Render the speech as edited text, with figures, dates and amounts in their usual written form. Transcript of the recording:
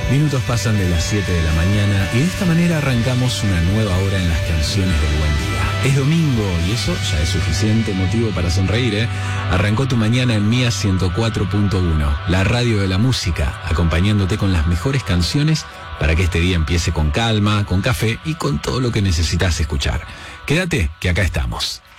Minutos pasan de las 7 de la mañana y de esta manera arrancamos una nueva hora en las canciones del buen día. Es domingo y eso ya es suficiente motivo para sonreír, ¿eh? Arrancó tu mañana en Mía 104.1, la radio de la música, acompañándote con las mejores canciones para que este día empiece con calma, con café y con todo lo que necesitas escuchar. Quédate, que acá estamos.